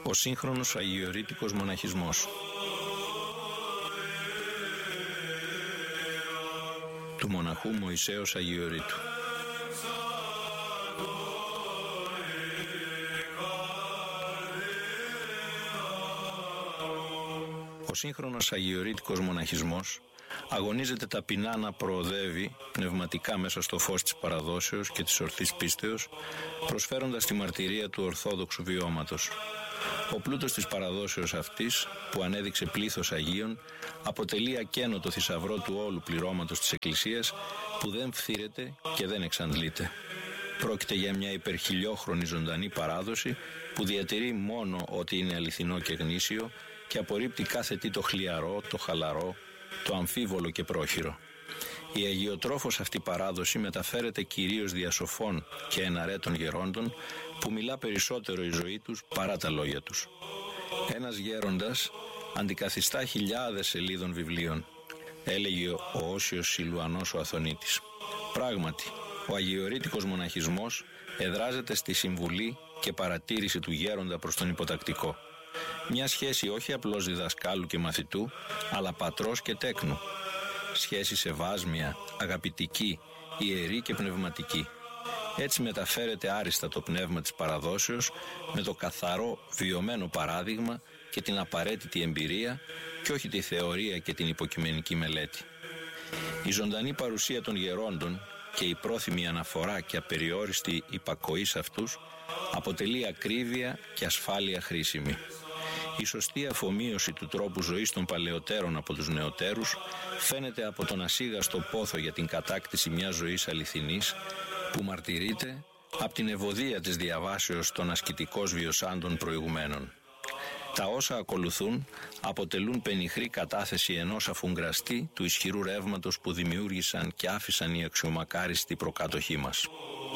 Ο σύγχρονος αγιορείτικος μοναχισμός του μοναχού Μωυσέως Αγιορείτου. Ο σύγχρονος αγιορείτικος μοναχισμός αγωνίζεται ταπεινά να προοδεύει πνευματικά μέσα στο φως της παραδόσεως και της ορθής πίστεως, προσφέροντας τη μαρτυρία του ορθόδοξου βιώματος. Ο πλούτος της παραδόσεως αυτής, που ανέδειξε πλήθος Αγίων, αποτελεί ακαίνωτο θησαυρό του όλου πληρώματος της Εκκλησίας, που δεν φθήρεται και δεν εξαντλείται. Πρόκειται για μια υπερχιλιόχρονη ζωντανή παράδοση που διατηρεί μόνο ότι είναι αληθινό και γνήσιο και απορρίπτει κάθε τι το χλιαρό, το χαλαρό, το αμφίβολο και πρόχειρο. Η αγιοτρόφως αυτή παράδοση μεταφέρεται κυρίως δια σοφών και εναρέτων γερόντων, που μιλά περισσότερο η ζωή τους παρά τα λόγια τους. Ένας γέροντας αντικαθιστά χιλιάδες σελίδων βιβλίων, έλεγε ο Όσιος Σιλουανός ο Αθωνίτης. Πράγματι, ο αγιορείτικος μοναχισμός εδράζεται στη συμβουλή και παρατήρηση του γέροντα προς τον υποτακτικό. Μια σχέση όχι απλώς διδασκάλου και μαθητού, αλλά πατρός και τέκνου. Σχέση σεβάσμια, αγαπητική, ιερή και πνευματική. Έτσι μεταφέρεται άριστα το πνεύμα της παραδόσεως με το καθαρό βιωμένο παράδειγμα και την απαραίτητη εμπειρία και όχι τη θεωρία και την υποκειμενική μελέτη. Η ζωντανή παρουσία των γερόντων και η πρόθυμη αναφορά και απεριόριστη υπακοή σε αυτούς αποτελεί ακρίβεια και ασφάλεια χρήσιμη. Η σωστή αφομοίωση του τρόπου ζωής των παλαιότερων από τους νεωτέρους φαίνεται από τον ασίγαστο πόθο για την κατάκτηση μιας ζωής αληθινής, που μαρτυρείται από την ευωδία της διαβάσεως των ασκητικώς βιωσάντων προηγουμένων. Τα όσα ακολουθούν αποτελούν πενιχρή κατάθεση ενός αφουγκραστή του ισχυρού ρεύματος που δημιούργησαν και άφησαν οι αξιομακάριστοι προκάτοχοί μας.